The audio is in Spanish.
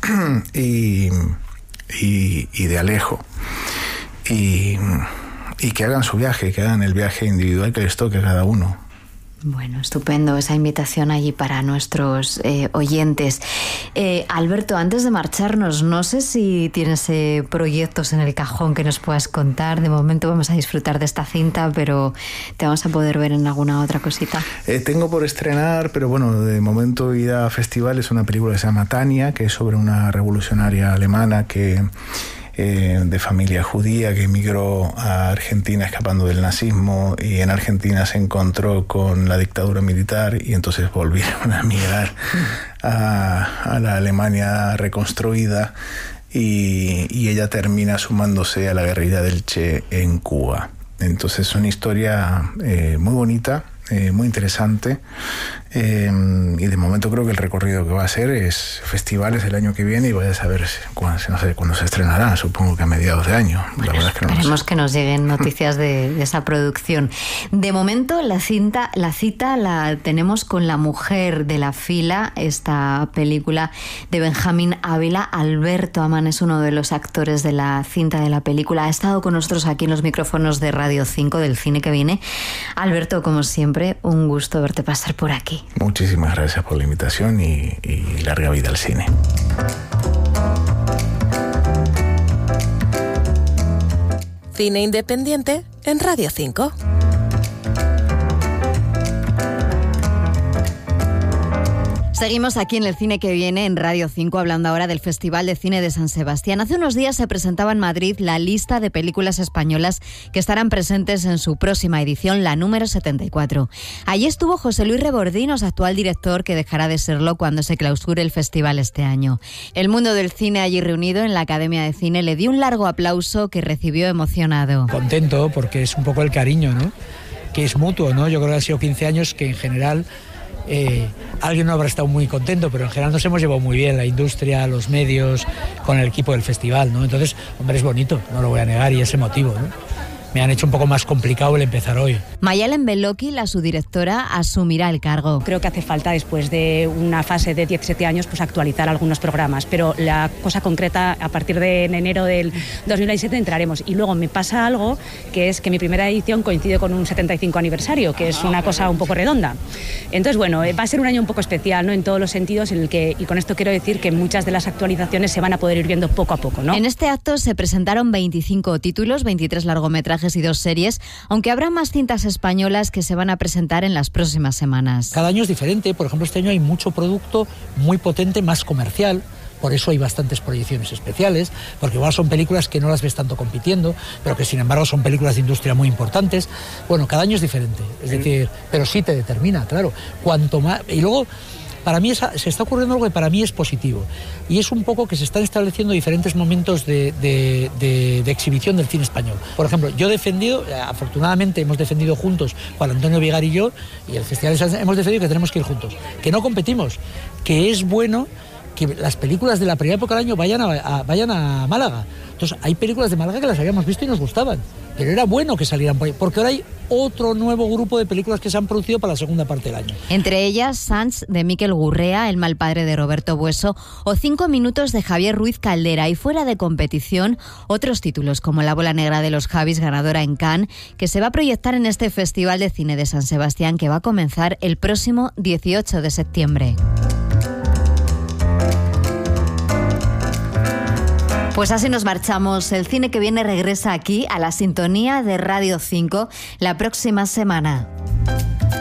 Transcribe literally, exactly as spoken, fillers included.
y, y, y de Alejo. Y, y que hagan su viaje, que hagan el viaje individual que les toque a cada uno. Bueno, estupendo esa invitación allí para nuestros eh, oyentes. Eh, Alberto, antes de marcharnos, no sé si tienes eh, proyectos en el cajón que nos puedas contar. De momento vamos a disfrutar de esta cinta, pero te vamos a poder ver en alguna otra cosita. Eh, tengo por estrenar, pero bueno, de momento ir a festivales, una película que se llama Tania, que es sobre una revolucionaria alemana que... Eh, de familia judía que emigró a Argentina escapando del nazismo, y en Argentina se encontró con la dictadura militar y entonces volvieron a emigrar a, a la Alemania reconstruida, y, y ella termina sumándose a la guerrilla del Che en Cuba. Entonces es una historia eh, muy bonita, eh, muy interesante, eh, y de momento creo que el recorrido que va a hacer es festivales el año que viene, y voy a saber cuándo, no sé cuándo se estrenará, supongo que a mediados de año. Bueno, la verdad es que no esperemos sé. que nos lleguen noticias de, de esa producción. De momento la cinta, la cita la tenemos con La mujer de la fila, esta película de Benjamín Ávila. Alberto Amán es uno de los actores de la cinta, de la película. Ha estado con nosotros aquí en los micrófonos de Radio cinco del Cine que Viene. Alberto, como siempre, un gusto verte pasar por aquí. Muchísimas gracias por la invitación y, y larga vida al cine. Cine independiente en Radio cinco. Seguimos aquí en el Cine que Viene en Radio cinco, hablando ahora del Festival de Cine de San Sebastián. Hace unos días se presentaba en Madrid la lista de películas españolas que estarán presentes en su próxima edición, la número setenta y cuatro. Allí estuvo José Luis Rebordinos, actual director, que dejará de serlo cuando se clausure el festival este año. El mundo del cine allí reunido en la Academia de Cine le dio un largo aplauso que recibió emocionado. Contento porque es un poco el cariño, ¿no?, que es mutuo, ¿no? Yo creo que han sido quince años que en general... Eh, alguien no habrá estado muy contento, pero en general nos hemos llevado muy bien, la industria, los medios, con el equipo del festival, ¿no? Entonces, hombre, es bonito, no lo voy a negar, y es emotivo, ¿no? Me han hecho un poco más complicado el empezar hoy. Mayalen Beloki, la subdirectora, asumirá el cargo. Creo que hace falta, después de una fase de diecisiete años, pues actualizar algunos programas, pero la cosa concreta, a partir de enero del dos mil diecisiete entraremos. Y luego me pasa algo, que es que mi primera edición coincide con un setenta y cinco aniversario, que es una cosa un poco redonda. Entonces, bueno, va a ser un año un poco especial, ¿no?, en todos los sentidos, en el que, y con esto quiero decir que muchas de las actualizaciones se van a poder ir viendo poco a poco, ¿no? En este acto se presentaron veinticinco títulos, veintitrés largometrajes y dos series, aunque habrá más cintas españolas que se van a presentar en las próximas semanas. Cada año es diferente. Por ejemplo, este año hay mucho producto muy potente, más comercial. Por eso hay bastantes proyecciones especiales, porque igual son películas que no las ves tanto compitiendo, pero que sin embargo son películas de industria muy importantes. Bueno, cada año es diferente, es decir, pero sí te determina, claro. Cuanto más... Y luego, para mí esa, se está ocurriendo algo que para mí es positivo, y es un poco que se están estableciendo diferentes momentos de, de, de, de exhibición del cine español. Por ejemplo, yo he defendido, afortunadamente hemos defendido juntos, Juan Antonio Vigar y yo, y el Festival hemos defendido que tenemos que ir juntos, que no competimos, que es bueno que las películas de la primera época del año vayan a, a, vayan a Málaga. Entonces, hay películas de Málaga que las habíamos visto y nos gustaban, pero era bueno que salieran por ahí, porque ahora hay otro nuevo grupo de películas que se han producido para la segunda parte del año. Entre ellas, Sans, de Miquel Gurrea, El mal padre, de Roberto Bueso, o Cinco minutos, de Javier Ruiz Caldera. Y fuera de competición, otros títulos como La bola negra de los Javis, ganadora en Cannes, que se va a proyectar en este Festival de Cine de San Sebastián, que va a comenzar el próximo dieciocho de septiembre. Pues así nos marchamos. El Cine que Viene regresa aquí a la sintonía de Radio cinco la próxima semana.